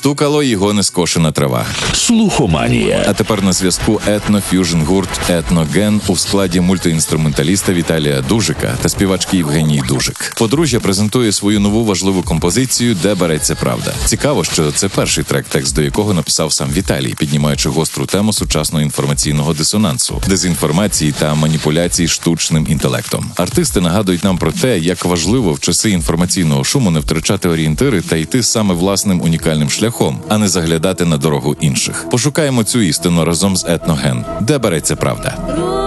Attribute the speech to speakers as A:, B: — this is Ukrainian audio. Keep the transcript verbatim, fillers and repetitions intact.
A: стукало його нескошена трава.
B: Слухоманія.
A: А тепер на зв'язку етно-ф'южн-гурт «Етноген» у складі мультиінструменталіста Віталія Дужика та співачки Євгенії Дужик. Подружжя презентує свою нову важливу композицію «Де береться правда». Цікаво, що це перший трек, текст до якого написав сам Віталій, піднімаючи гостру тему сучасного інформаційного дисонансу, дезінформації та маніпуляцій штучним інтелектом. Артисти нагадують нам про те, як важливо в часи інформаційного шуму не втрачати орієнтири та йти саме власним унікальним шляхом, а не заглядати на дорогу інших. Пошукаємо цю істину разом з «Етноген». Де береться правда?